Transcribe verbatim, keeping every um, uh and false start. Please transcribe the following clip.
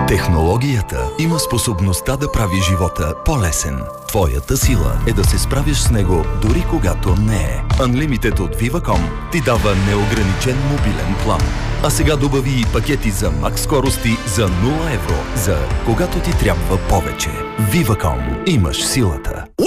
Технологията има способността да прави живота по-лесен. Твоята сила е да се справиш с него дори когато не е. Unlimited от Viva.com ти дава неограничен мобилен план. А сега добави и пакети за макс скорости за нула евро, за когато ти трябва повече. Viva.com. Имаш силата.